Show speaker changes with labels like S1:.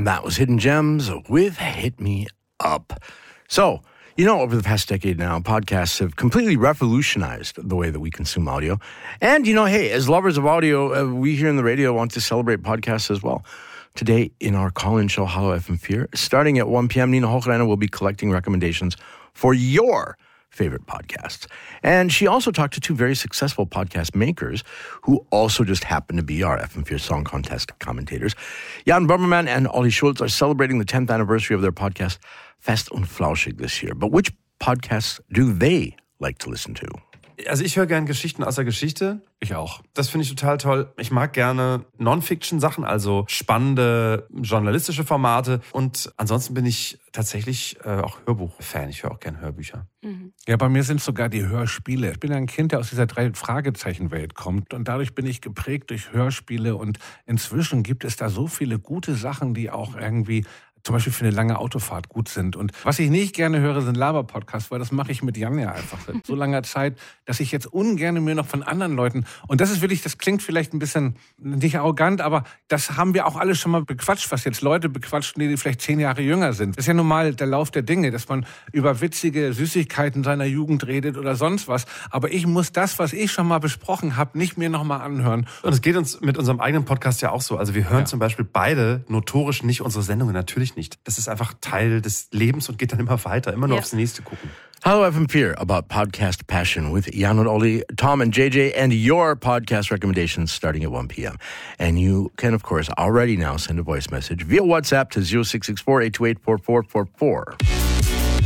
S1: And that was Hidden Gems with Hit Me Up. So, over the past decade now, podcasts have completely revolutionized the way that we consume audio. And, hey, as lovers of audio, we here in the radio want to celebrate podcasts as well. Today, in our call-in show, Hallo FM4, starting at 1 p.m., Nina Hochreiner will be collecting recommendations for your favorite podcasts. And she also talked to two very successful podcast makers who also just happen to be our FM4 Song Contest commentators. Jan Böhmermann and Olli Schulz are celebrating the 10th anniversary of their podcast Fest und Flauschig this year. But which podcasts do they like to listen to?
S2: Also ich höre gerne Geschichten aus der Geschichte.
S3: Ich auch.
S2: Das finde ich total toll. Ich mag gerne Non-Fiction-Sachen, also spannende journalistische Formate. Und ansonsten bin ich tatsächlich auch Hörbuch-Fan. Ich höre auch gerne Hörbücher.
S3: Ja, bei mir sind es sogar die Hörspiele. Ich bin ein Kind, der aus dieser 3-Fragezeichen-Welt kommt. Und dadurch bin ich geprägt durch Hörspiele. Und inzwischen gibt es da so viele gute Sachen, die auch irgendwie zum Beispiel für eine lange Autofahrt gut sind. Und was ich nicht gerne höre, sind Laber-Podcasts, weil das mache ich mit Jan ja einfach seit so langer Zeit, dass ich jetzt ungern mir noch von anderen Leuten, und das ist wirklich, das klingt vielleicht ein bisschen nicht arrogant, aber das haben wir auch alle schon mal bequatscht, was jetzt Leute bequatschen, die vielleicht 10 Jahre jünger sind. Das ist ja normal der Lauf der Dinge, dass man über witzige Süßigkeiten seiner Jugend redet oder sonst was. Aber ich muss das, was ich schon mal besprochen habe, nicht mir noch mal anhören.
S2: Und es geht uns mit unserem eigenen Podcast ja auch so. Also wir hören zum Beispiel beide notorisch nicht unsere Sendungen, natürlich nicht. Das ist einfach Teil des Lebens und geht dann immer weiter, immer nur aufs nächste gucken.
S1: Hello FM4 about podcast passion with Jan and Olli, Tom and JJ, and your podcast recommendations starting at 1 p.m. And you can, of course, already now send a voice message via WhatsApp to 0664-828-4444.